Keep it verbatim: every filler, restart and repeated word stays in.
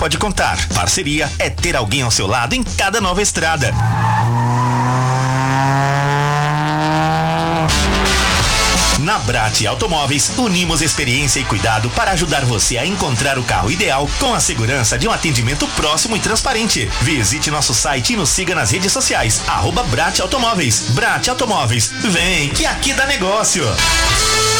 pode contar. Parceria é ter alguém ao seu lado em cada nova estrada. Na Brat Automóveis, unimos experiência e cuidado para ajudar você a encontrar o carro ideal com a segurança de um atendimento próximo e transparente. Visite nosso site e nos siga nas redes sociais, arroba Brat Automóveis. Brat Automóveis, vem que aqui dá negócio.